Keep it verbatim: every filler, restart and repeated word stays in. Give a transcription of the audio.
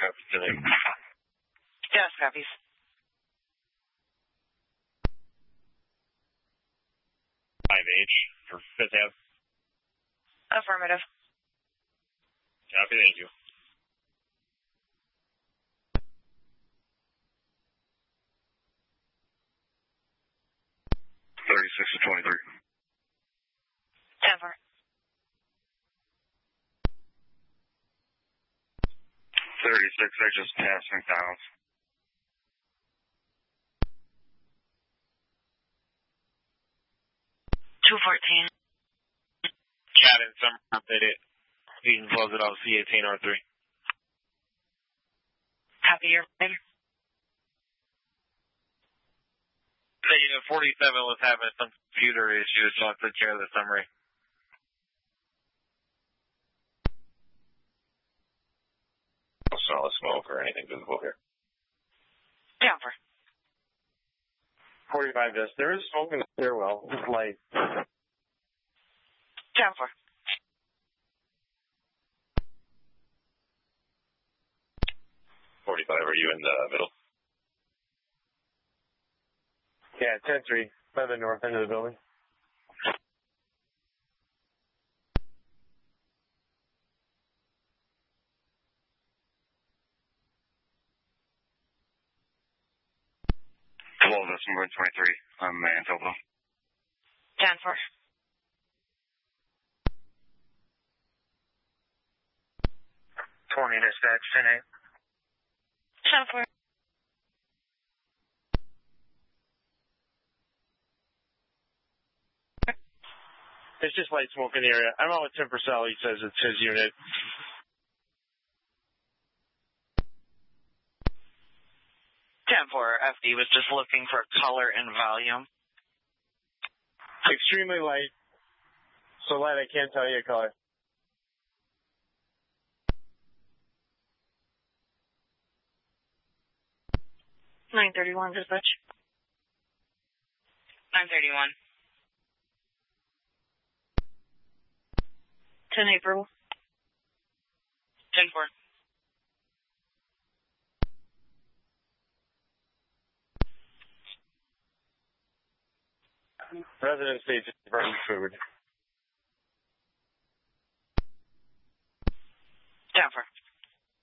Rapids today. Yes, copies. five H for Fifth Ave. Affirmative. Copy, thank you. thirty-six to twenty-three. ten four. thirty-six, I just passed McDonald's. two fourteen. Cat in summer update it. You can close it off C eighteen R three. Copy your name. Negative forty-seven was having some computer issues, so I took care of the summary. No smell of smoke or anything visible here. ten four. forty-five just. There is smoke in the stairwell. It's light. ten four. forty-five, are you in the middle? Yeah, ten three, by the north end of the building. Hello, this is Marine twenty-three. I'm Manitoba. ten four. twenty dispatch, ten eight. ten four. It's just light smoke in the area. I'm on with Tim Purcell. He says it's his unit. ten four. F D was just looking for color and volume. Extremely light. So light I can't tell you a color. nine thirty-one dispatch. nine thirty-one. ten April. ten four. Resident states burning food.